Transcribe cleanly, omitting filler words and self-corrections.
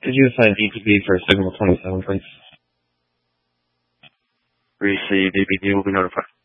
Could you assign DPD for signal 27, please? Received. DPD will be notified.